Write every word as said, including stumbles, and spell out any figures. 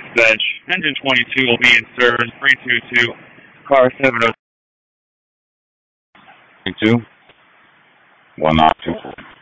dispatch. Engine twenty-two will be in service. three two two, car seven oh. Two, one nine two four.